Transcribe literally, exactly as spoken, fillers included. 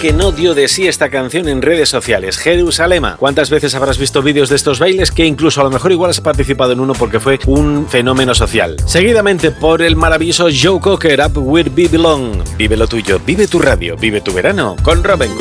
que no dio de sí esta canción en redes sociales, Jerusalema. ¿Cuántas veces habrás visto vídeos de estos bailes que incluso a lo mejor igual has participado en uno porque fue un fenómeno social? Seguidamente por el maravilloso Joe Cocker, Up Where We Belong. Vive lo tuyo, vive tu radio, vive tu verano con Robin Cook.